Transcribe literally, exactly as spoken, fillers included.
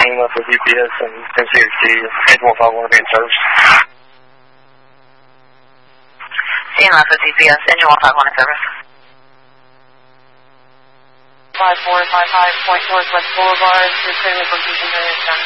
Lima for G P S and ten C H D. eight one five one to be in service. Same Alpha G P S, engine one five one in service. five four five five point Northwest Boulevard, returning for Houston Turner.